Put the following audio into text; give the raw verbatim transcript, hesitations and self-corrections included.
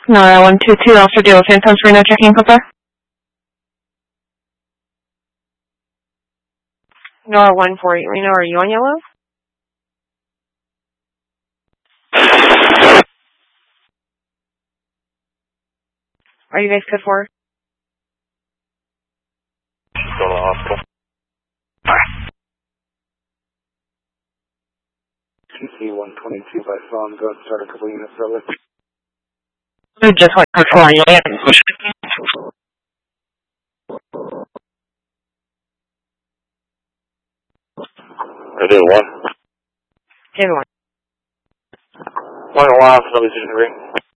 Nora one two two, also deal with Phantoms Reno checking copper. Nora one four eight Reno, are you on yellow? Are you guys code four? Go to the hospital. T C one twenty-two by phone, go and start a couple units early. We just went code four on you. I did one. Give me one. One alarm for the decision ring.